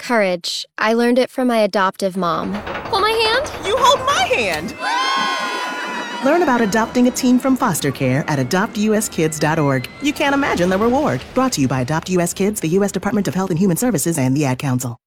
Courage. I learned it from my adoptive mom. Hold my hand? You hold my hand! Learn about adopting a teen from foster care at adoptuskids.org. You can't imagine the reward. Brought to you by Adopt US Kids, the U.S. Department of Health and Human Services, and the Ad Council.